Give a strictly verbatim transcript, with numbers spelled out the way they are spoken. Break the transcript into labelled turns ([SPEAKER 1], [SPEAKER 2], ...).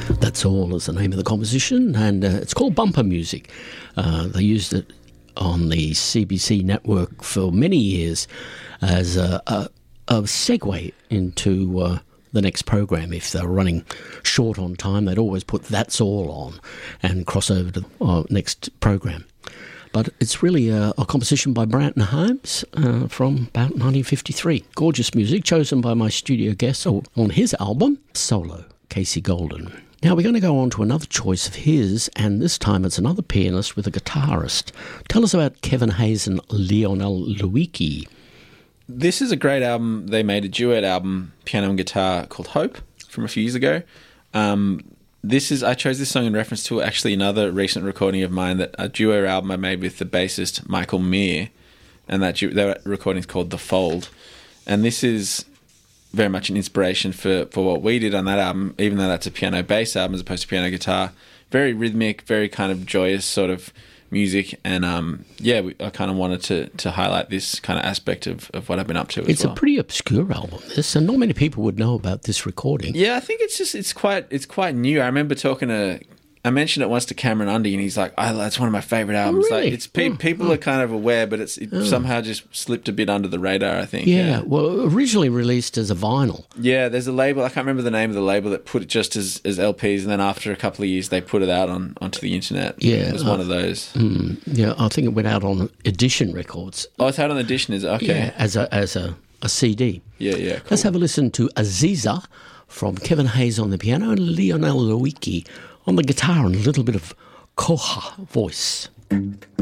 [SPEAKER 1] That's All is the name of the composition, and uh, it's called Bumper Music. Uh, they used it on the C B C network for many years as a, a, a segue into uh, the next program. If they're running short on time, they'd always put That's All on and cross over to the uh, next program. But it's really a, a composition by Branton Holmes uh, from about nineteen fifty-three. Gorgeous music chosen by my studio guest on his album, Solo, Casey Golden. Now we're going to go on to another choice of his, and this time it's another pianist with a guitarist. Tell us about Kevin Hayes and Lionel Louiki.
[SPEAKER 2] This is a great album. They made a duet album, piano and guitar, called Hope from a few years ago. Um, this is I chose this song in reference to actually another recent recording of mine, that a duo album I made with the bassist Michael Meir, and that, du- that recording is called The Fold. And this is very much an inspiration for, for what we did on that album, even though that's a piano-bass album as opposed to piano-guitar. Very rhythmic, very kind of joyous sort of music, and um, yeah, we, I kind of wanted to to highlight this kind of aspect of, of what I've been up to as
[SPEAKER 1] It's
[SPEAKER 2] well.
[SPEAKER 1] a pretty obscure album, this, and not many people would know about this recording.
[SPEAKER 2] Yeah, I think it's just it's quite it's quite new. I remember talking to I mentioned it once to Cameron Undy, and he's like, "Oh, that's one of my favorite albums."
[SPEAKER 1] Oh, really?
[SPEAKER 2] Like, it's pe-
[SPEAKER 1] oh,
[SPEAKER 2] people
[SPEAKER 1] oh.
[SPEAKER 2] are kind of aware, but it's it
[SPEAKER 1] oh.
[SPEAKER 2] somehow just slipped a bit under the radar, I think.
[SPEAKER 1] Yeah,
[SPEAKER 2] yeah,
[SPEAKER 1] well, originally released as a vinyl.
[SPEAKER 2] Yeah, there's a label, I can't remember the name of the label, that put it just as, as L Ps, and then after a couple of years they put it out on onto the internet.
[SPEAKER 1] Yeah,
[SPEAKER 2] it was
[SPEAKER 1] uh,
[SPEAKER 2] one of those.
[SPEAKER 1] Mm, yeah, I think it went out on Edition Records.
[SPEAKER 2] Oh, it's out on Edition, is it? Okay.
[SPEAKER 1] Yeah, as a as a, a C D.
[SPEAKER 2] Yeah, yeah. Cool.
[SPEAKER 1] Let's have a listen to Aziza from Kevin Hayes on the piano and Lionel Louiki on the guitar and a little bit of Koha voice.